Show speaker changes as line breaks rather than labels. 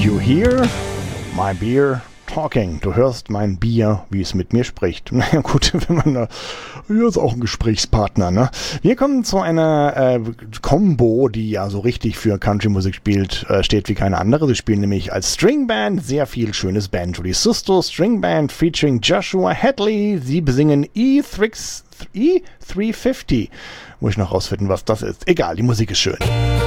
You hear my beer talking. Du hörst mein Bier, wie es mit mir spricht. Naja gut, wenn man da, ja, ist auch ein Gesprächspartner, ne? Wir kommen zu einer Combo, die ja so richtig für Country-Musik steht wie keine andere. Sie spielen nämlich als Stringband sehr viel schönes Banjo. Die Susto Stringband featuring Joshua Hadley. Sie besingen E350. Muss ich noch rausfinden, was das ist. Egal, die Musik ist schön.